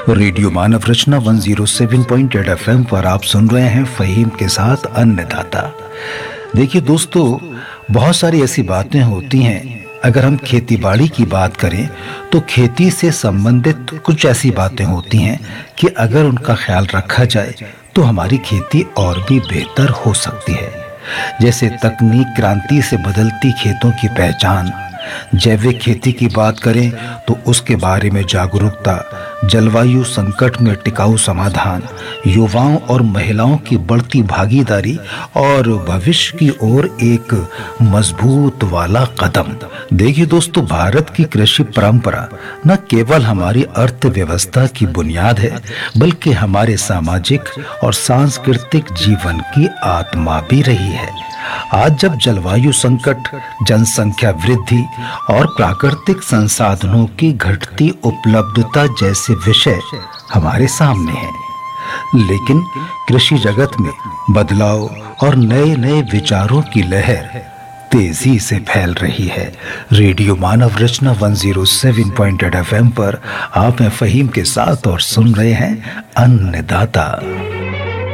Radio मानव रचना 107.8 FM पर आप सुन रहे हैं फहीम के साथ अन्नदाता। देखिए दोस्तों, बहुत सारी ऐसी बातें होती हैं। अगर हम खेती बाड़ी की बात करें तो खेती से संबंधित कुछ ऐसी बातें होती हैं कि अगर उनका ख्याल रखा जाए तो हमारी खेती और भी बेहतर हो सकती है। जैसे तकनीक क्रांति से बदलती खेतों की पहचान, जैविक खेती की बात करें तो उसके बारे में जागरूकता, जलवायु संकट में टिकाऊ समाधान, युवाओं और महिलाओं की बढ़ती भागीदारी और भविष्य की ओर एक मजबूत वाला कदम। देखिए दोस्तों, भारत की कृषि परंपरा न केवल हमारी अर्थव्यवस्था की बुनियाद है, बल्कि हमारे सामाजिक और सांस्कृतिक जीवन की आत्मा भी रही है। आज जब जलवायु संकट, जनसंख्या वृद्धि और प्राकृतिक संसाधनों की घटती उपलब्धता जैसे विषय हमारे सामने हैं, लेकिन कृषि जगत में बदलाव और नए नए विचारों की लहर तेजी से फैल रही है। रेडियो मानव रचना 107.8 FM पर आप हैं फहीम के साथ और सुन रहे हैं अन्नदाता।